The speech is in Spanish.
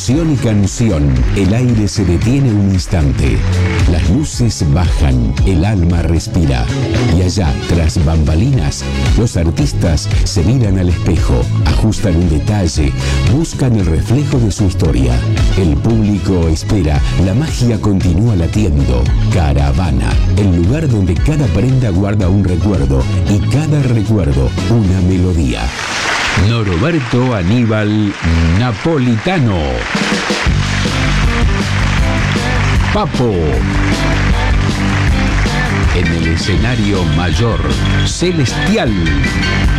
emoción y canción, el aire se detiene un instante. Las luces bajan, el alma respira. Y allá, tras bambalinas, los artistas se miran al espejo, ajustan un detalle, buscan el reflejo de su historia. El público espera, la magia continúa latiendo. Caravana, el lugar donde cada prenda guarda un recuerdo y cada recuerdo una melodía. Norberto Aníbal Napolitano. Papo. En el escenario mayor, Celestial.